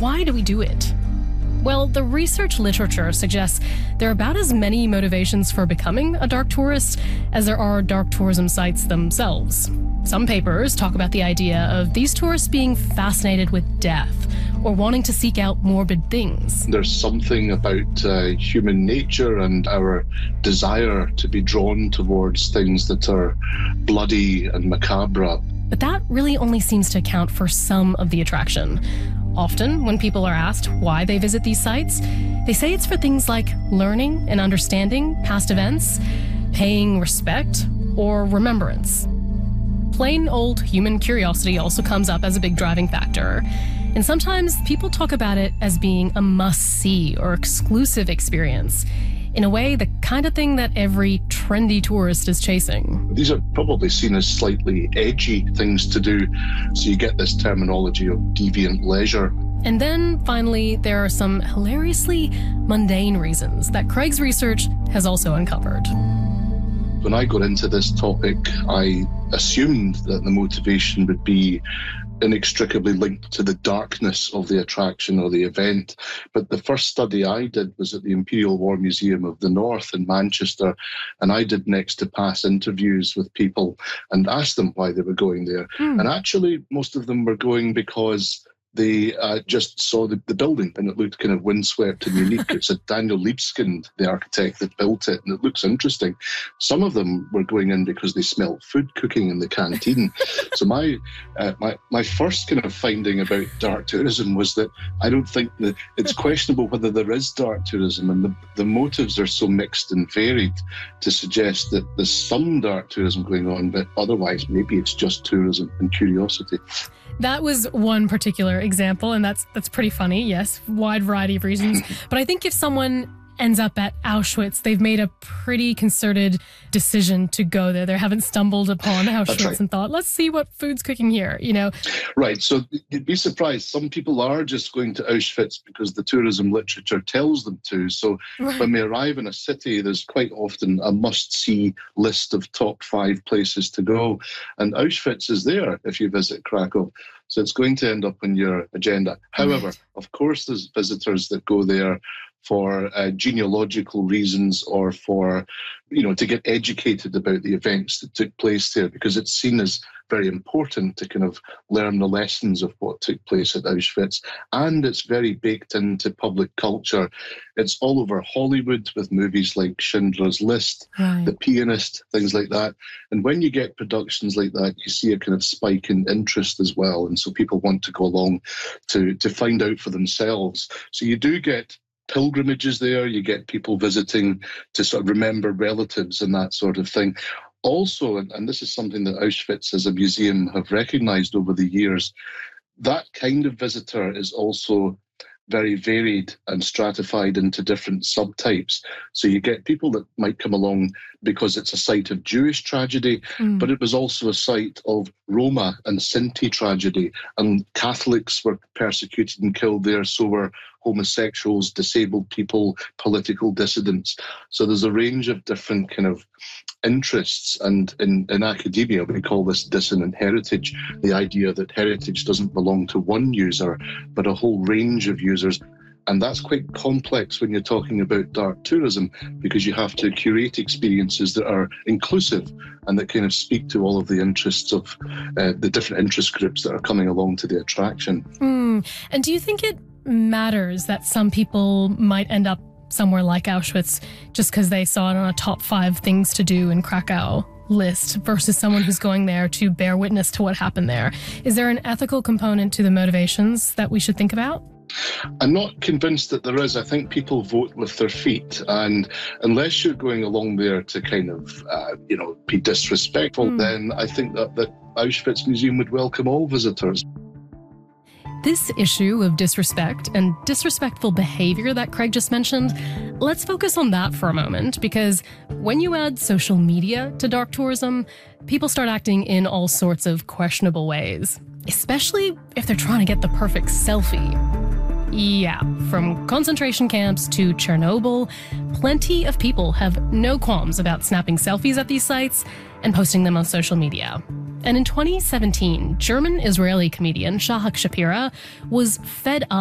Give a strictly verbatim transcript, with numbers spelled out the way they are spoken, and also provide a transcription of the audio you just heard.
why do we do it? Well, the research literature suggests there are about as many motivations for becoming a dark tourist as there are dark tourism sites themselves. Some papers talk about the idea of these tourists being fascinated with death or wanting to seek out morbid things. There's something about uh, human nature and our desire to be drawn towards things that are bloody and macabre. But that really only seems to account for some of the attraction. Often, when people are asked why they visit these sites, they say it's for things like learning and understanding past events, paying respect, or remembrance. Plain old human curiosity also comes up as a big driving factor. And sometimes people talk about it as being a must-see or exclusive experience. In a way, the kind of thing that every trendy tourist is chasing. These are probably seen as slightly edgy things to do, so you get this terminology of deviant leisure. And then, finally, there are some hilariously mundane reasons that Craig's research has also uncovered. When I got into this topic, I assumed that the motivation would be inextricably linked to the darkness of the attraction or the event. But the first study I did was at the Imperial War Museum of the North in Manchester, and I did next to pass interviews with people and asked them why they were going there. Mm. And actually, most of them were going because they uh, just saw the, the building and it looked kind of windswept and unique. It's a Daniel Libeskind, the architect that built it, and it looks interesting. Some of them were going in because they smelt food cooking in the canteen. So my, uh, my my first kind of finding about dark tourism was that I don't think that it's questionable whether there is dark tourism, and the, the motives are so mixed and varied to suggest that there's some dark tourism going on, but otherwise maybe it's just tourism and curiosity. That was one particular example, and that's that's pretty funny, yes, wide variety of reasons. But I think if someone ends up at Auschwitz, they've made a pretty concerted decision to go there. They haven't stumbled upon Auschwitz right. and thought, let's see what food's cooking here, you know? Right, so you'd be surprised. Some people are just going to Auschwitz because the tourism literature tells them to. So right. when they arrive in a city, there's quite often a must-see list of top five places to go. And Auschwitz is there if you visit Krakow. So it's going to end up on your agenda. However, right. of course, there's visitors that go there for uh, genealogical reasons or for, you know, to get educated about the events that took place there, because it's seen as very important to kind of learn the lessons of what took place at Auschwitz. And it's very baked into public culture. It's all over Hollywood with movies like Schindler's List, right. The Pianist, things like that. And when you get productions like that, you see a kind of spike in interest as well. And so people want to go along to, to find out for themselves. So you do get pilgrimages there, you get people visiting to sort of remember relatives and that sort of thing. Also, and, and this is something that Auschwitz as a museum have recognised over the years, that kind of visitor is also very varied and stratified into different subtypes. So you get people that might come along because it's a site of Jewish tragedy, mm. but it was also a site of Roma and Sinti tragedy, and Catholics were persecuted and killed there, so were homosexuals, disabled people, political dissidents. So there's a range of different kind of interests, and in, in academia we call this dissonant heritage, the idea that heritage doesn't belong to one user but a whole range of users. And that's quite complex when you're talking about dark tourism, because you have to curate experiences that are inclusive and that kind of speak to all of the interests of uh, the different interest groups that are coming along to the attraction. Mm. And do you think it matters that some people might end up somewhere like Auschwitz just because they saw it on a top five things to do in Krakow list versus someone who's going there to bear witness to what happened there? Is there an ethical component to the motivations that we should think about? I'm not convinced that there is. I think people vote with their feet, and unless you're going along there to kind of, uh, you know, be disrespectful, mm. then I think that the Auschwitz Museum would welcome all visitors. This issue of disrespect and disrespectful behavior that Craig just mentioned, let's focus on that for a moment, because when you add social media to dark tourism, people start acting in all sorts of questionable ways, especially if they're trying to get the perfect selfie. Yeah, from concentration camps to Chernobyl, plenty of people have no qualms about snapping selfies at these sites and posting them on social media. And in twenty seventeen, German-Israeli comedian Shahak Shapira was fed up